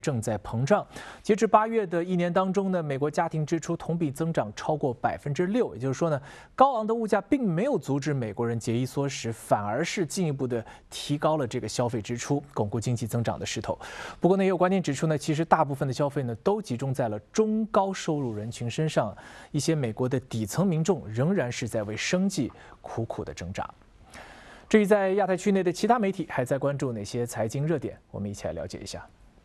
正在膨胀。截至8月的一年当中呢，美国家庭支出同比增长超过6%，也就是说呢，高昂的物价并没有阻止美国人节衣缩食，反而是进一步的提高了这个消费支出，巩固经济增长的势头。不过呢，也有观点指出呢，其实大部分的消费呢都集中在了中高收入人群身上，一些美国的底层民众仍然是在为生计苦苦的挣扎。至于在亚太区内的其他媒体还在关注哪些财经热点，我们一起来了解一下。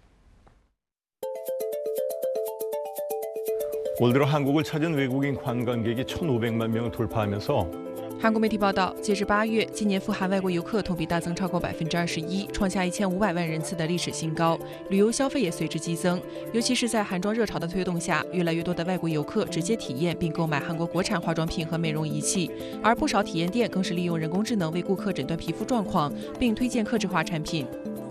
올 들어 한국을 찾은 외국인 관광객이 1,500만 명을 돌파하면서 韩国媒体报道，截至8月，今年赴韩外国游客同比大增超过21%，创下1500万人次的历史新高，旅游消费也随之激增。尤其是在韩妆热潮的推动下，越来越多的外国游客直接体验并购买韩国国产化妆品和美容仪器，而不少体验店更是利用人工智能为顾客诊断皮肤状况，并推荐客制化产品。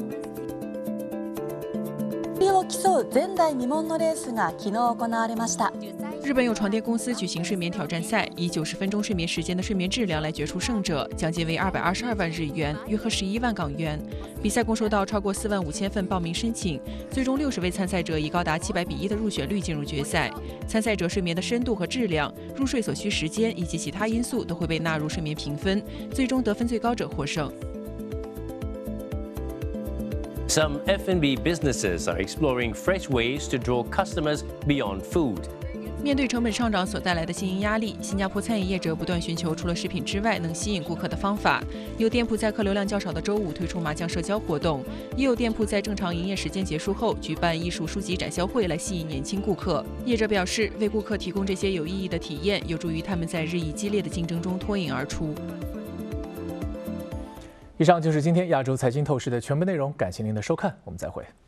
を競う前代未聞のレースが昨日行われました。 日本有床垫公司举行睡眠挑战赛，以90分钟睡眠时间的睡眠质量来决出胜者，奖金为222万日元，约合11万港元。比赛共收到超过4万5千份报名申请，最终60位参赛者以高达700比1的入选率进入决赛。参赛者睡眠的深度和质量、入睡所需时间以及其他因素都会被纳入睡眠评分，最终得分最高者获胜。 Some F&B businesses are exploring fresh ways to draw customers beyond food. 面对成本上涨所带来的经营压力，新加坡餐饮业者不断寻求除了食品之外能吸引顾客的方法。有店铺在客流量较少的周五推出麻将社交活动，也有店铺在正常营业时间结束后举办艺术书籍展销会来吸引年轻顾客。业者表示，为顾客提供这些有意义的体验，有助于他们在日益激烈的竞争中脱颖而出。 以上就是今天亚洲财经透视的全部内容，感谢您的收看，我们再会。